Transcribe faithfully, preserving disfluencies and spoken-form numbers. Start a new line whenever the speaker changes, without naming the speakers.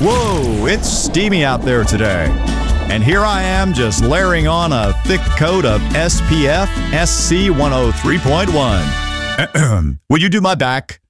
Whoa, it's steamy out there today. And here I am just layering on a thick coat of S P F S C one oh three point one. Will you do my back?